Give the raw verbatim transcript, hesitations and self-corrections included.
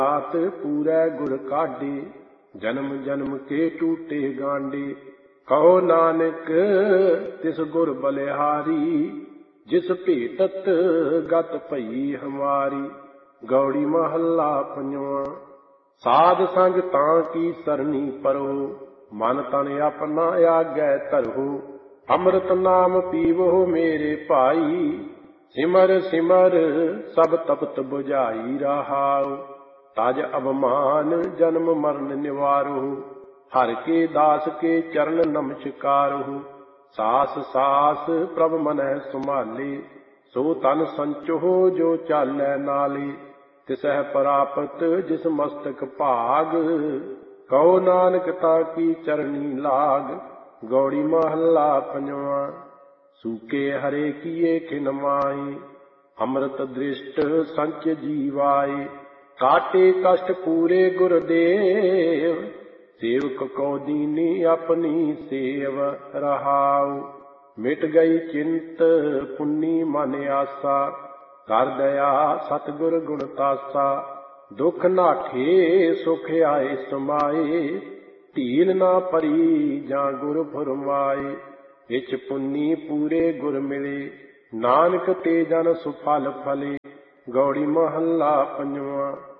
रात पूरै गुर काढे, जन्म जन्म के टूटे गांडे। कहो नानक तिस गुर बलिहारी, जिस भेटत गत भई हमारी। गौड़ी महला पंजवां। साध संग तां की सरनी परो, मन तन अपना आगै धरो। अमृत नाम पीवो मेरे भाई, सिमर सिमर सब तपत बुझाई रहाओ। तज अवमान जन्म मरण निवारो, हर के दास के चरण नमस्कारो। सास सास प्रभ मनह सुमाले, सो तन संचो जो चालै नाले। तिसह प्रापत जिस मस्तक भाग, कहो नानक ताकी चरनी लाग। गौड़ी महला पंजवां। सूके हरे किए खिन माए, अमृत दृष्ट संच जीवाए। काटे कष्ट पूरे गुरुदेव, सेवक को दीनी अपनी सेव रहाओ। मिट गई चिंत पुन्नी मन आसा, कर दया सतगुर गुण तासा। दुख नाठे सुख आए समाए, ढील ना परी जां गुर फुरमाए। इच पुन्नी पूरे गुर मिले, नानक ते जन सुफल फले। गौड़ी महला पंजवां।